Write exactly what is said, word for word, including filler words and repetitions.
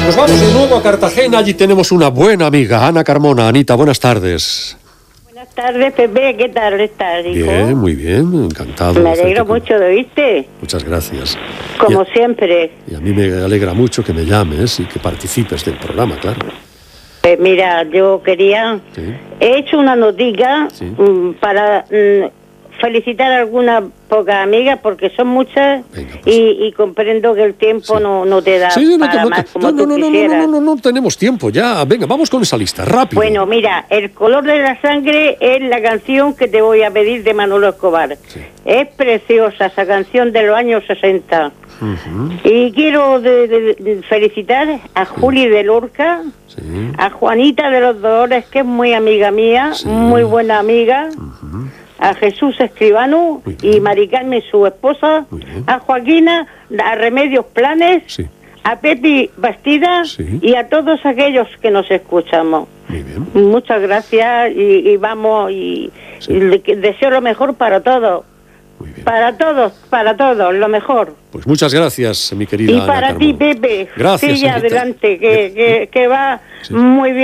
Pues vamos de nuevo a Cartagena, allí tenemos una buena amiga, Ana Carmona. Anita, buenas tardes. Buenas tardes, Pepe, ¿qué tal estás, hijo? Bien, muy bien, encantado. Me alegro mucho de oírte. Muchas gracias. Como y a, siempre. Y a mí me alegra mucho que me llames y que participes del programa, claro. Pues mira, yo quería... Sí. He hecho una notica Sí. um, para um, felicitar a algunas pocas amigas, porque son muchas. Venga, pues. y, y comprendo que el tiempo Sí. no, no te da Sí, no, para no, más no, como no, tú no, no, quisieras. no, no, no, no tenemos tiempo ya. Venga, vamos con esa lista, rápido. Bueno, mira, El color de la sangre es la canción que te voy a pedir de Manolo Escobar. Sí. Es preciosa esa canción de los años sesenta. Ujú, Y quiero de, de- de felicitar a Juli de Lorca, sí. a Juanita de los Dolores, que es muy amiga mía, Sí. muy buena amiga, Ujú, a Jesús Escribano Muy bien. y Mari Carmen, su esposa, Muy bien. a Joaquina, a Remedios Planes, Sí, a Pepi Bastida Sí. y a todos aquellos que nos escuchamos. muy bien. Muchas gracias y, y vamos, y, Sí. y le- que deseo lo mejor para todos, Muy bien. para todos, para todos, lo mejor. Pues muchas gracias, mi querida Y Ana para ti, Carmona. Pepe, Gracias, sigue Anita. adelante, que, que, que va Sí. muy bien.